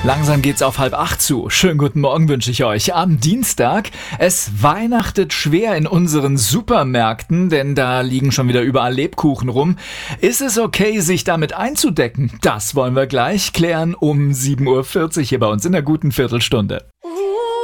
Langsam geht's auf 7:30 zu. Schönen guten Morgen wünsche ich euch. Am Dienstag, es weihnachtet schwer in unseren Supermärkten, denn da liegen schon wieder überall Lebkuchen rum. Ist es okay, sich damit einzudecken? Das wollen wir gleich klären um 7:40 Uhr hier bei uns in der guten Viertelstunde.